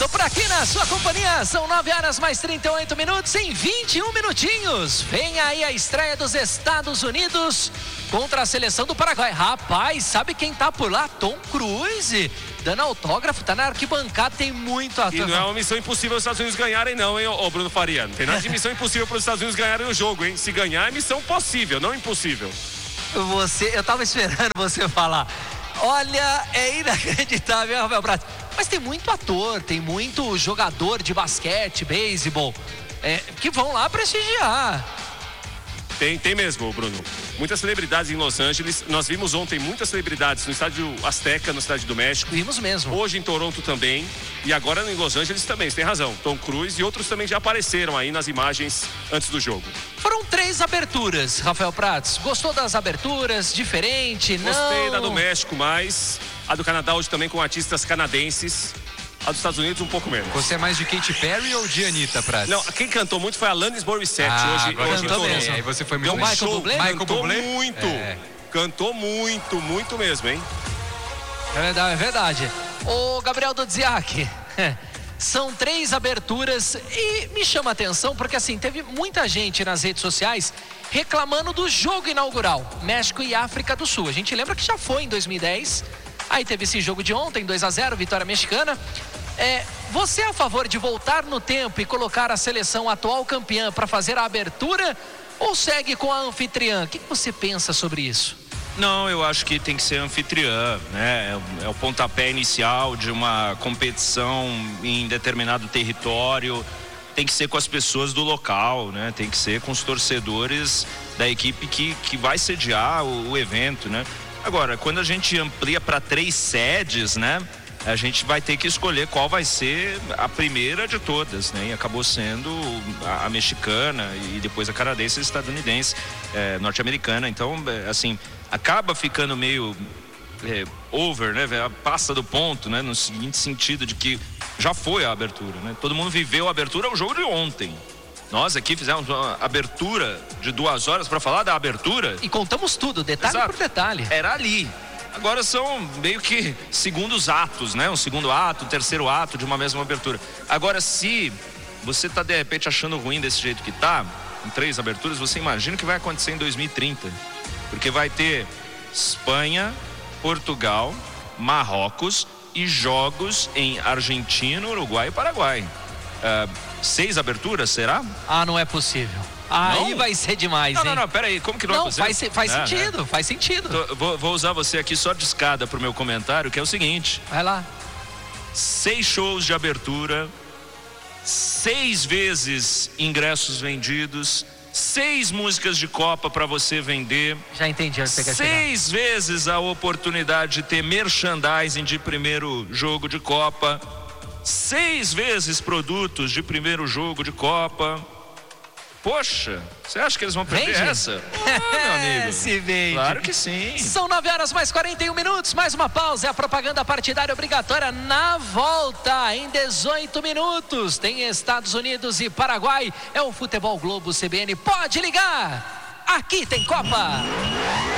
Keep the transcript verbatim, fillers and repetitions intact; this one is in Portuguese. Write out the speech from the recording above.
Tô por aqui na sua companhia, são nove horas mais trinta e oito minutos em vinte e um minutinhos. Vem aí a estreia dos Estados Unidos contra a seleção do Paraguai. Rapaz, sabe quem tá por lá? Tom Cruise, dando autógrafo, tá na arquibancada, tem muito ator. E não é uma missão impossível os Estados Unidos ganharem não, hein, ô Bruno Faria. Não tem nada de missão impossível para os Estados Unidos ganharem o jogo, hein. Se ganhar é missão possível, não impossível. Você, eu tava esperando você falar. Olha, é inacreditável, hein, Rafael Prats? Mas tem muito ator, tem muito jogador de basquete, beisebol, é, que vão lá prestigiar. Tem, tem mesmo, Bruno. Muitas celebridades em Los Angeles. Nós vimos ontem muitas celebridades no estádio Azteca, no estádio do México. Vimos mesmo. Hoje em Toronto também. E agora em Los Angeles também, você tem razão. Tom Cruise e outros também já apareceram aí nas imagens antes do jogo. Foram três aberturas, Rafael Prats. Gostou das aberturas? Diferente? Não? Gostei da do México mais. A do Canadá hoje também com artistas canadenses. A dos Estados Unidos um pouco menos. Você é mais de Katy Perry ou de Anitta, Prats? Não, quem cantou muito foi a Alanis Morissette. Ah, hoje, agora hoje cantou cantou mesmo. Aí você foi muito Deu um bem. show, Bublé? Michael cantou Bublé? muito. É. Cantou muito, muito mesmo, hein? É verdade, é verdade. Ô, Gabriel Dodziak, são três aberturas e me chama a atenção porque assim, teve muita gente nas redes sociais reclamando do jogo inaugural, México e África do Sul. A gente lembra que já foi em dois mil e dez, aí teve esse jogo de ontem, dois a zero, vitória mexicana. É, você é a favor de voltar no tempo e colocar a seleção atual campeã para fazer a abertura ou segue com a anfitriã? O que você pensa sobre isso? Não, eu acho que tem que ser anfitriã, né? É o pontapé inicial de uma competição em determinado território. Tem que ser com as pessoas do local, né? Tem que ser com os torcedores da equipe que, que vai sediar o, o evento, né? Agora, quando a gente amplia para três sedes, né? A gente vai ter que escolher qual vai ser a primeira de todas, né? E acabou sendo a, a mexicana e depois a canadense e a estadunidense, é, norte-americana. Então, é, assim, acaba ficando meio é, over, né? Passa do ponto, né? No seguinte sentido de que já foi a abertura, né? Todo mundo viveu a abertura, o jogo de ontem. Nós aqui fizemos uma abertura de duas horas para falar da abertura. E contamos tudo, detalhe Exato. por detalhe. Era ali. Agora são meio que segundos atos, né? Um segundo ato, um terceiro ato de uma mesma abertura. Agora, se você tá de repente achando ruim desse jeito que tá, em três aberturas, você imagina o que vai acontecer em dois mil e trinta. Porque vai ter Espanha, Portugal, Marrocos e jogos em Argentina, Uruguai e Paraguai. Uh, seis aberturas, será? Ah, não é possível. Aí Não? vai ser demais, Não, hein? não, não, peraí, como que não, Não, é possível? faz, se- faz É, sentido, é. faz sentido. Tô- vou, vou usar você aqui só de escada pro meu comentário, que é o seguinte: Vai lá. seis shows de abertura, seis vezes ingressos vendidos, seis músicas de Copa para você vender, Já entendi onde você quer chegar. seis vezes a oportunidade de ter merchandising de primeiro jogo de Copa, seis vezes produtos de primeiro jogo de Copa. Poxa, você acha que eles vão perder Vende? essa? Ah, meu amigo. Se vende. Claro que sim. São nove horas mais quarenta e um minutos, mais uma pausa, é a propaganda partidária obrigatória na volta, em dezoito minutos, tem Estados Unidos e Paraguai, é o Futebol Globo C B N, pode ligar, aqui tem Copa.